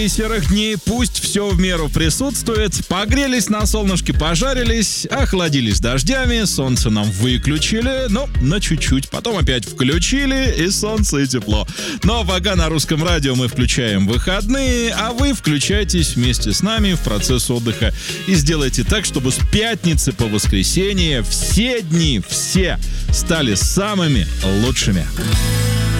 серых дней пусть все в меру присутствует. Погрелись на солнышке, пожарились, охладились дождями, солнце нам выключили, но на чуть-чуть. Потом опять включили, и солнце, и тепло. Но пока на Русском радио мы включаем выходные, а вы включайтесь вместе с нами в процесс отдыха и сделайте так, чтобы с пятницы по воскресенье все дни, все стали самыми лучшими.